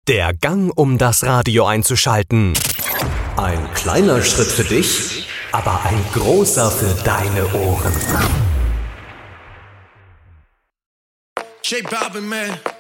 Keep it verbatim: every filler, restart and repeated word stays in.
Der Gang, um das Radio einzuschalten. Ein kleiner Schritt für dich, aber ein großer für deine Ohren. J Balvin, man.